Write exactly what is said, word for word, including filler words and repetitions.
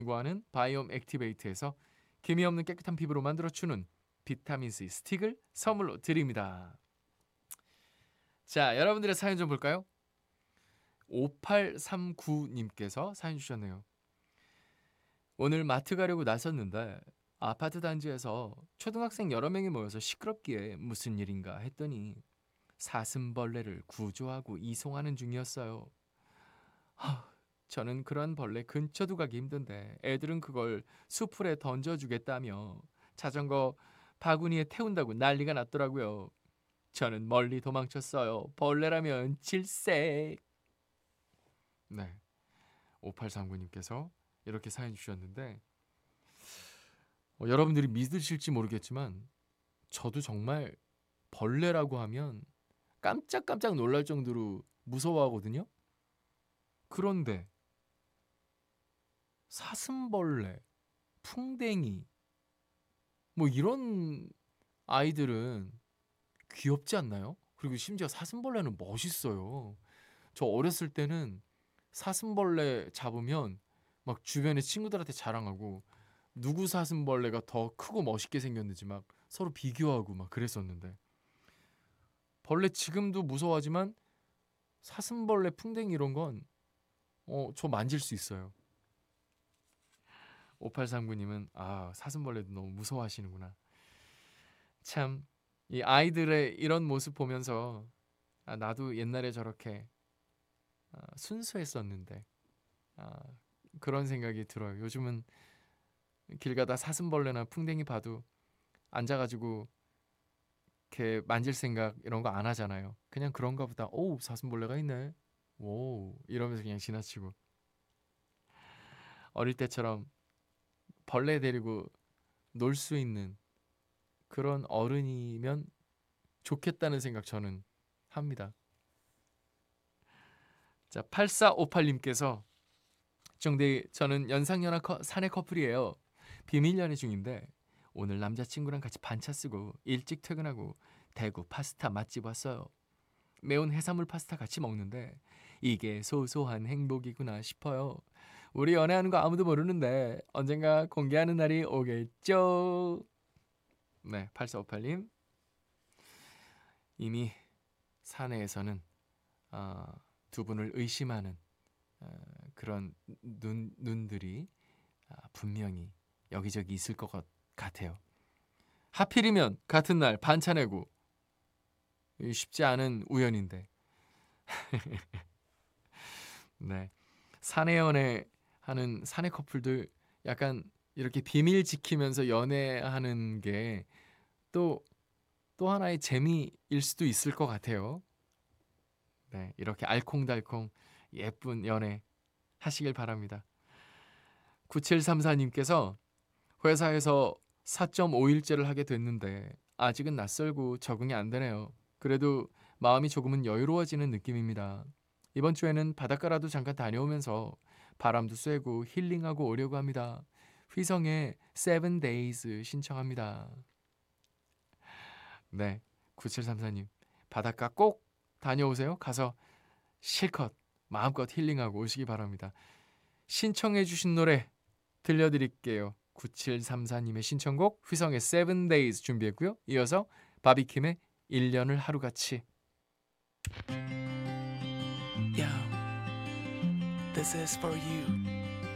광고하는 바이옴 액티베이트에서 기미 없는 깨끗한 피부로 만들어주는 비타민C 스틱을 선물로 드립니다. 자, 여러분들의 사연 좀 볼까요? 오팔삼구님께서 사연 주셨네요. 오늘 마트 가려고 나섰는데 아파트 단지에서 초등학생 여러 명이 모여서 시끄럽기에 무슨 일인가 했더니 사슴벌레를 구조하고 이송하는 중이었어요. 하, 저는 그런 벌레 근처도 가기 힘든데 애들은 그걸 수풀에 던져주겠다며 자전거 바구니에 태운다고 난리가 났더라고요. 저는 멀리 도망쳤어요. 벌레라면 질색. 네, 오팔삼구님께서 이렇게 사연 주셨는데 어, 여러분들이 믿으실지 모르겠지만 저도 정말 벌레라고 하면 깜짝깜짝 놀랄 정도로 무서워하거든요. 그런데 사슴벌레, 풍뎅이 뭐 이런 아이들은 귀엽지 않나요? 그리고 심지어 사슴벌레는 멋있어요. 저 어렸을 때는 사슴벌레 잡으면 막 주변에 친구들한테 자랑하고 누구 사슴벌레가 더 크고 멋있게 생겼는지 막 서로 비교하고 막 그랬었는데 벌레 지금도 무서워하지만 사슴벌레, 풍뎅이 이런 건 어, 저 만질 수 있어요. 오팔삼구님은 아, 사슴벌레도 너무 무서워하시는구나. 참, 이 아이들의 이런 모습 보면서 아, 나도 옛날에 저렇게 아, 순수했었는데 아, 그런 생각이 들어요. 요즘은 길 가다 사슴벌레나 풍뎅이 봐도 앉아가지고 이렇게 만질 생각 이런 거 안 하잖아요. 그냥 그런가 보다. 오, 사슴벌레가 있네. 오, 이러면서 그냥 지나치고 어릴 때처럼 벌레 데리고 놀 수 있는 그런 어른이면 좋겠다는 생각 저는 합니다. 자, 팔사오팔님께서 정대 저는 연상연하 커, 사내 커플이에요. 비밀 연애 중인데 오늘 남자친구랑 같이 반차 쓰고 일찍 퇴근하고 대구 파스타 맛집 왔어요. 매운 해산물 파스타 같이 먹는데 이게 소소한 행복이구나 싶어요. 우리 연애하는 거 아무도 모르는데 언젠가 공개하는 날이 오겠죠. 네, 팔사오팔님 이미 사내에서는 어, 두 분을 의심하는 어, 그런 눈, 눈들이 아, 분명히 여기저기 있을 것 같- 같아요. 하필이면 같은 날 반차 내고 쉽지 않은 우연인데 네, 사내 연애 하는 사내 커플들 약간 이렇게 비밀 지키면서 연애하는 게 또 또 하나의 재미일 수도 있을 것 같아요. 네, 이렇게 알콩달콩 예쁜 연애 하시길 바랍니다. 구칠삼사님께서 회사에서 사 점 오 일째를 하게 됐는데 아직은 낯설고 적응이 안 되네요. 그래도 마음이 조금은 여유로워지는 느낌입니다. 이번 주에는 바닷가라도 잠깐 다녀오면서 바람도 쐬고 힐링하고 오려고 합니다. 휘성의 세븐 데이즈 신청합니다. 네, 구칠삼사님 바닷가 꼭 다녀오세요. 가서 실컷 마음껏 힐링하고 오시기 바랍니다. 신청해 주신 노래 들려드릴게요. 구칠삼사님의 신청곡 휘성의 세븐 데이즈 준비했고요. 이어서 바비킴의 일 년을 하루같이. Yo, this is for you.